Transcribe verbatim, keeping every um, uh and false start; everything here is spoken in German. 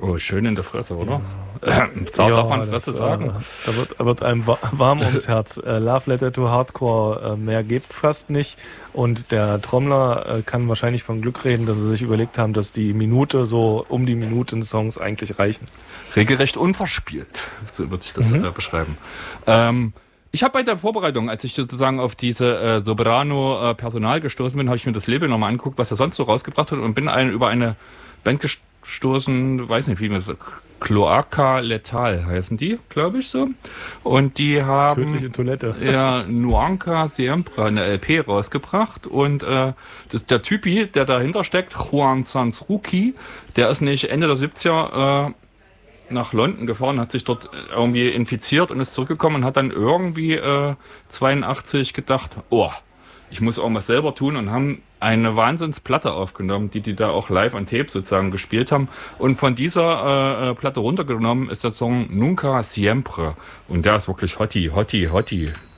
Oh, schön in der Fresse, oder? Ja. Darf, ja, darf man Fresse das, sagen? Äh, da wird, wird einem warm ums Herz. Äh, Love Letter to Hardcore, äh, mehr geht fast nicht. Und der Trommler äh, kann wahrscheinlich von Glück reden, dass sie sich überlegt haben, dass die Minute so um die Minute in Songs eigentlich reichen. Regelrecht unverspielt, so würde ich das mhm. äh, beschreiben. Ähm, ich habe bei der Vorbereitung, als ich sozusagen auf diese äh, Soprano-Personal äh, gestoßen bin, habe ich mir das Label nochmal angeguckt, was er sonst so rausgebracht hat und bin ein, über eine Band gestoßen, weiß nicht, wie man das sagt, Cloaca Letal heißen die, glaube ich so. Und die haben tödliche Toilette. Ja, Nunca Siempre eine L P rausgebracht und äh, das, der Typi, der dahinter steckt, Juan Sansruki, der ist nicht Ende der siebziger äh, nach London gefahren, hat sich dort irgendwie infiziert und ist zurückgekommen und hat dann irgendwie äh, zweiundachtzig gedacht, oh, ich muss irgendwas selber tun und haben eine Wahnsinnsplatte aufgenommen, die die da auch live on Tape sozusagen gespielt haben. Und von dieser äh, Platte runtergenommen ist der Song Nunca Siempre. Und der ist wirklich Hottie, Hottie, Hottie.